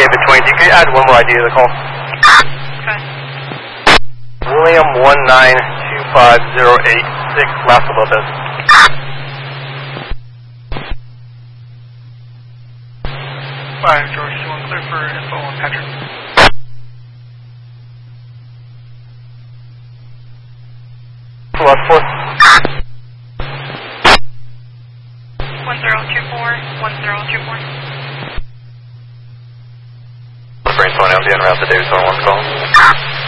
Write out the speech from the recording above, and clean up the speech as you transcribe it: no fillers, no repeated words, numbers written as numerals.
David 20. You can add one more ID to the call. Okay. William 1925086, Las Lopez. Alright, George, you want clear for info on Patrick? Plus 4. 1024. Brains 1 LD en route to Davis 1 call.